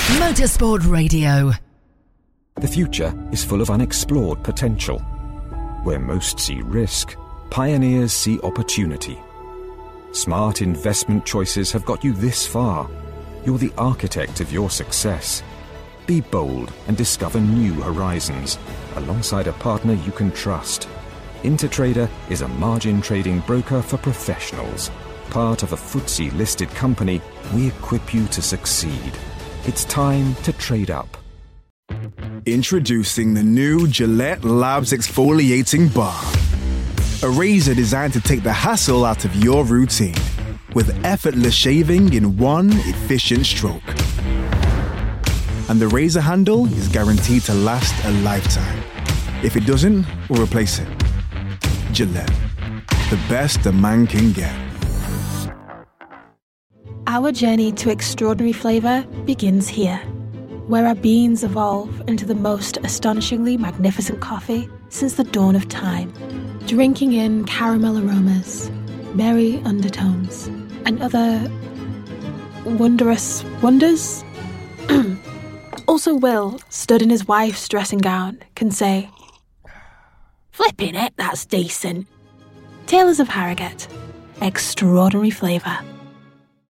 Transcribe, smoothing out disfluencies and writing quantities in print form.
Motorsport Radio. The future is full of unexplored potential. Where most see risk, pioneers see opportunity. Smart investment choices have got you this far. You're the architect of your success. Be bold and discover new horizons alongside a partner you can trust. Intertrader is a margin trading broker for professionals. Part of a FTSE-listed company, we equip you to succeed. It's time to trade up. Introducing the new Gillette Labs Exfoliating Bar. A razor designed to take the hassle out of your routine with effortless shaving in one efficient stroke. And the razor handle is guaranteed to last a lifetime. If it doesn't, we'll replace it. Gillette, the best a man can get. Our journey to extraordinary flavour begins here, where our beans evolve into the most astonishingly magnificent coffee since the dawn of time, drinking in caramel aromas, merry undertones, and other wondrous wonders. Also Will, stood in his wife's dressing gown, can say, "Flipping it, that's decent." Taylors of Harrogate, extraordinary flavour.